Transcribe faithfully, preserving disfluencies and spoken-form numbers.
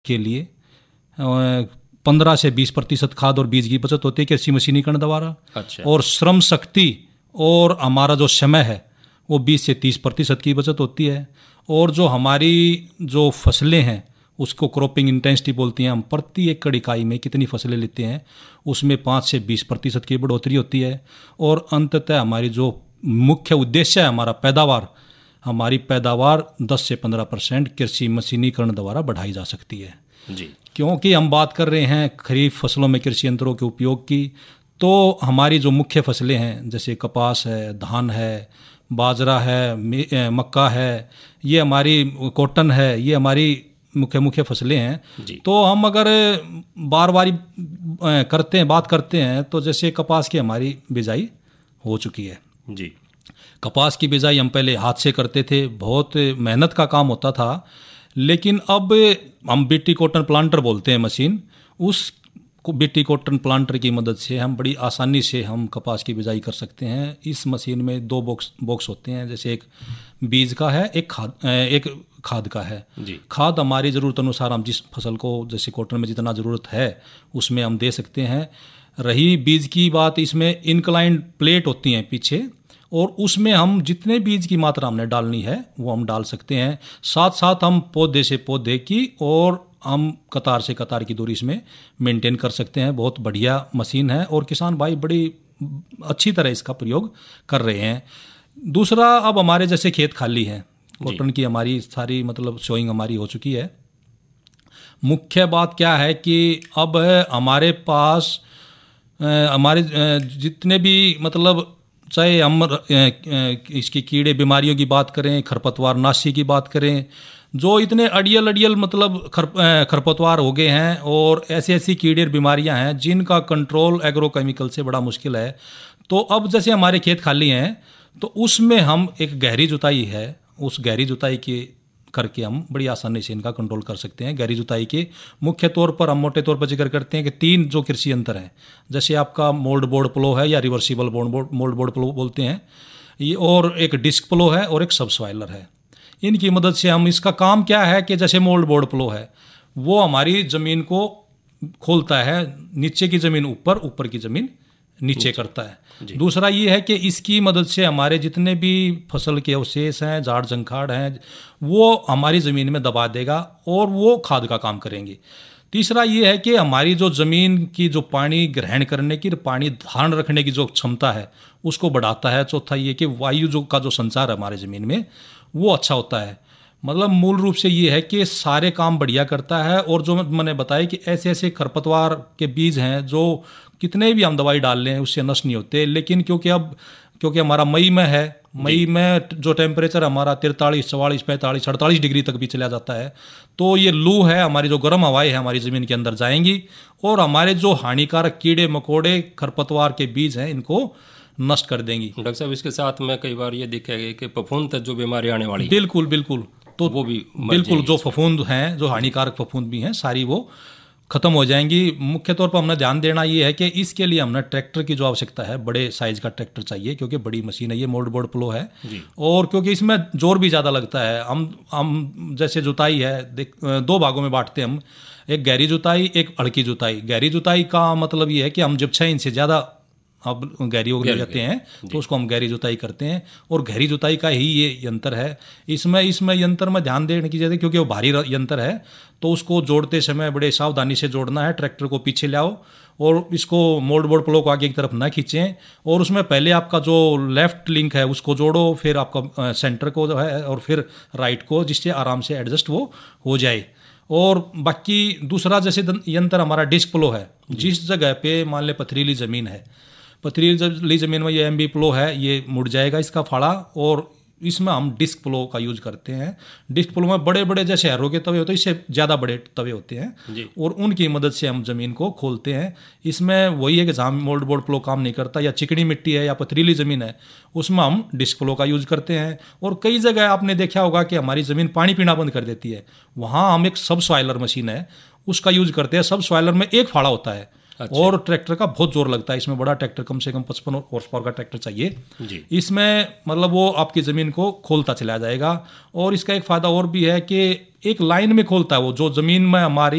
के लिए पंद्रह से बीस प्रतिशत खाद और बीज की बचत होती है कृषि मशीनीकरण द्वारा। अच्छा। और श्रम शक्ति और हमारा जो समय है वो बीस से तीस प्रतिशत की बचत होती है। और जो हमारी जो फसलें हैं उसको क्रॉपिंग इंटेंसिटी बोलती हैं हम, प्रति एकड़ इकाई में कितनी फसलें लेते हैं उसमें पाँच से बीस प्रतिशत की बढ़ोतरी होती है। और अंततः हमारी जो मुख्य उद्देश्य है हमारा पैदावार, हमारी पैदावार दस से पंद्रह परसेंट कृषि मशीनीकरण द्वारा बढ़ाई जा सकती है जी। क्योंकि हम बात कर रहे हैं खरीफ फसलों में कृषि यंत्रों के उपयोग की, तो हमारी जो मुख्य फसलें हैं जैसे कपास है, धान है, बाजरा है, मक्का है, ये हमारी कॉटन है, ये हमारी मुख्य मुख्य फसलें हैं जी। तो हम अगर बार बार करते हैं बात करते हैं तो जैसे कपास की हमारी बिजाई हो चुकी है जी। कपास की बिजाई हम पहले हाथ से करते थे, बहुत मेहनत का काम होता था, लेकिन अब हम बीटी कॉटन प्लांटर बोलते हैं मशीन, उस बीटी कॉटन प्लांटर की मदद से हम बड़ी आसानी से हम कपास की बिजाई कर सकते हैं। इस मशीन में दो बॉक्स बॉक्स होते हैं, जैसे एक बीज का है, एक खाद एक खाद का है जी। खाद हमारी ज़रूरत अनुसार हम जिस फसल को जैसे कॉटन में जितना ज़रूरत है उसमें हम दे सकते हैं। रही बीज की बात, इसमें इंक्लाइंड प्लेट होती हैं पीछे और उसमें हम जितने बीज की मात्रा हमने डालनी है वो हम डाल सकते हैं। साथ साथ हम पौधे से पौधे की और हम कतार से कतार की दूरी इसमें मेंटेन कर सकते हैं। बहुत बढ़िया मशीन है और किसान भाई बड़ी अच्छी तरह इसका प्रयोग कर रहे हैं। दूसरा, अब हमारे जैसे खेत खाली हैं, कॉटन की हमारी सारी मतलब सोइंग हमारी हो चुकी है। मुख्य बात क्या है कि अब हमारे पास हमारे जितने भी मतलब चाहे हम इसकी कीड़े बीमारियों की बात करें, खरपतवार नाशी की बात करें, जो इतने अड़ियल अड़ियल मतलब खर खरपतवार हो गए हैं और ऐसी ऐसी कीड़े बीमारियां हैं जिनका कंट्रोल एग्रोकेमिकल से बड़ा मुश्किल है। तो अब जैसे हमारे खेत खाली हैं तो उसमें हम एक गहरी जुताई है, उस गहरी जुताई के करके हम बड़ी आसानी से इनका कंट्रोल कर सकते हैं। गहरी जुताई के मुख्य तौर पर हम मोटे तौर पर जिक्र करते हैं कि तीन जो कृषि यंत्र हैं, जैसे आपका मोल्ड बोर्ड प्लो है या रिवर्सिबल बोर्ड मोल्ड बोर्ड प्लो बोलते हैं ये, और एक डिस्क प्लो है और एक सबसॉइलर है। इनकी मदद से हम, इसका काम क्या है कि जैसे मोल्ड बोर्ड प्लो है वो हमारी ज़मीन को खोलता है, नीचे की ज़मीन ऊपर, ऊपर की ज़मीन नीचे करता है। दूसरा ये है कि इसकी मदद से हमारे जितने भी फसल के अवशेष हैं, झाड़ झंखाड़ हैं, वो हमारी ज़मीन में दबा देगा और वो खाद का काम करेंगे। तीसरा ये है कि हमारी जो ज़मीन की जो पानी ग्रहण करने की, पानी धारण रखने की जो क्षमता है उसको बढ़ाता है। चौथा ये कि वायु जो का जो संचार है हमारे ज़मीन में वो अच्छा होता है। मतलब मूल रूप से ये है कि सारे काम बढ़िया करता है। और जो मैंने बताया कि ऐसे ऐसे खरपतवार के बीज हैं जो कितने भी हम दवाई डाल लें उससे नष्ट नहीं होते, लेकिन क्योंकि अब क्योंकि हमारा मई में है, मई में जो टेम्परेचर हमारा तिरतालीस चवालीस पैंतालीस अड़तालीस डिग्री तक भी चला जाता है, तो ये लू है, हमारी जो गर्म हवाएं है हमारी ज़मीन के अंदर जाएंगी और हमारे जो हानिकारक कीड़े मकोड़े खरपतवार के बीज हैं इनको नष्ट कर देंगी। डॉक्टर साहब, इसके साथ में कई बार ये देखा गया कि फफूंद जो बीमारी आने वाली, बिल्कुल बिल्कुल, तो वो भी बिल्कुल जो फफूंद हैं, जो हानिकारक फफूंद भी हैं, सारी वो खत्म हो जाएंगी। मुख्य तौर पर हमने ध्यान देना ये है कि इसके लिए हमने ट्रैक्टर की जो आवश्यकता है, बड़े साइज का ट्रैक्टर चाहिए क्योंकि बड़ी मशीन है ये, मोल्ड बोर्ड प्लो है और क्योंकि इसमें जोर भी ज़्यादा लगता है। हम हम जैसे जुताई है दो भागों में बांटते हैं हम, एक गहरी जुताई, एक अड़की जुताई। गहरी जुताई का मतलब ये है कि हम जब छः इंच से ज़्यादा अब गहरी हो जाते हैं तो उसको हम गहरी जुताई करते हैं और गहरी जुताई का ही ये यंत्र है। इसमें इसमें यंत्र में ध्यान देने की जरूरत है क्योंकि वो भारी यंत्र है, तो उसको जोड़ते समय बड़े सावधानी से जोड़ना है। ट्रैक्टर को पीछे लाओ और इसको मोल्ड बोर्ड प्लो को आगे की तरफ ना खींचें और उसमें पहले आपका जो लेफ्ट लिंक है उसको जोड़ो, फिर आपका सेंटर को जो है और फिर राइट को, जिससे आराम से एडजस्ट वो हो जाए। और बाकी दूसरा जैसे यंत्र हमारा डिस्क प्लो है, जिस जगह पे मान ले पथरीली ज़मीन है, पथरीली ज़मीन में ये एम बी प्लो है, ये मुड़ जाएगा इसका फाड़ा और इसमें हम डिस्क प्लो का यूज करते हैं। डिस्क प्लो में बड़े बड़े जैसे हैरो के तवे होते हैं, इससे ज़्यादा बड़े तवे होते हैं और उनकी मदद से हम ज़मीन को खोलते हैं। इसमें वही है कि जहाँ मोल्ड बोर्ड प्लो काम नहीं करता या चिकनी मिट्टी है या पथरीली ज़मीन है, उसमें हम डिस्क प्लो का यूज करते हैं। और कई जगह आपने देखा होगा कि हमारी ज़मीन पानी पीना बंद कर देती है, वहाँ हम एक सब सॉइलर मशीन है उसका यूज करते हैं। सब सॉइलर में एक फाड़ा होता है। अच्छा। और ट्रैक्टर का बहुत जोर लगता है इसमें, बड़ा ट्रैक्टर कम से कम पचपन हॉर्स पावर का ट्रैक्टर चाहिए जी। इसमें मतलब वो आपकी ज़मीन को खोलता चला जाएगा। और इसका एक फ़ायदा और भी है कि एक लाइन में खोलता है वो, जो ज़मीन में हमारी